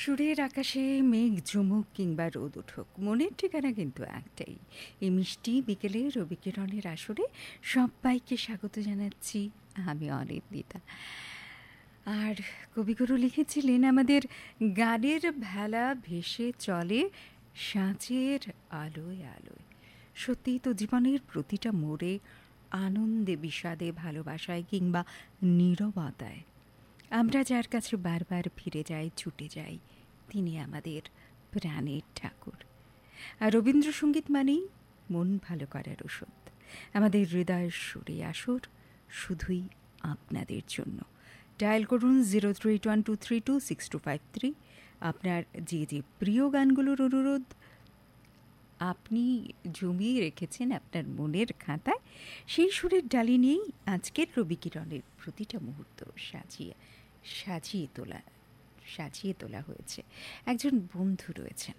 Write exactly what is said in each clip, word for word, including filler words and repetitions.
সুরের আকাশে মেঘ জমুক কিংবা রোদ উঠুক, মনের ঠিকানা কিন্তু একটাই। এই মিষ্টি বিকেলে রবি কিরণের আসরে সবাইকে স্বাগত জানাচ্ছি। আমি অনিন্দিতা। আর কবিগুরু লিখেছিলেন, আমাদের গানের ভেলা ভেসে চলে সাঁচের আলোয় আলোয়। সত্যিই তো জীবনের প্রতিটা মোড়ে, আনন্দে বিষাদে ভালোবাসায় কিংবা নীরবতায় আমরা যার কাছে বারবার ফিরে যাই, ছুটে যাই, তিনি আমাদের প্রাণের ঠাকুর। আর রবীন্দ্রসঙ্গীত মানেই মন ভালো করার ওষুধ। আমাদের হৃদয়ের সুরে আসর শুধুই আপনাদের জন্য। ডায়াল করুন zero three one two three two six two five three. আপনার যে যে প্রিয় গানগুলোর অনুরোধ আপনি জমিয়ে রেখেছেন আপনার মনের খাতায়, সেই সুরের ডালি নিয়েই আজকের রবি কিরণের প্রতিটা মুহূর্ত সাজিয়ে সাজিয়ে তোলা সাজিয়ে তোলা হয়েছে। একজন বন্ধু রয়েছেন।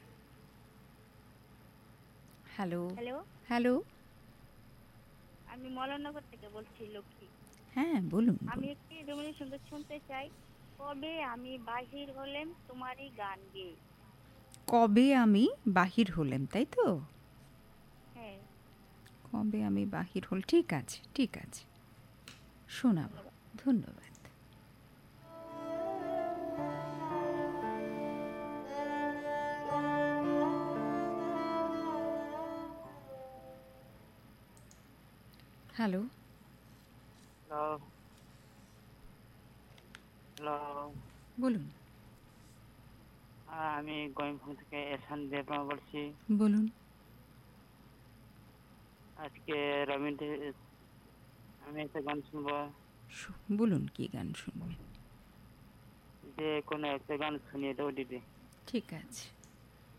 হ্যালো। Hello, hello. আমি মলননগর থেকে বলছি, লক্ষ্মী। হ্যাঁ, বলুন আমি বলুন। একটি রবীন্দ্র সঙ্গীত শুনতে চাই। কবে আমি বাহির হলেম তোমারই গান গেয়ে। কবে আমি বাহির হলেম, তাই তো? হ্যাঁ, কবে আমি বাহির হল, ঠিক আছে ঠিক আছে, শোনাবো। ধন্যবাদ। ধন্যবাদ। হ্যালো। Hello, hello. বলুন হ্যাঁ, আমি গয়মপুর থেকে এহসান দেবনা বলছি। বলুন। আজকে রবীন্দ্র আমি একটা গান শুনবো। শু- বলুন কি গান শুনবেন? যে কোনো একটা গান শুনিয়ে দেবো দিদি। ঠিক আছে।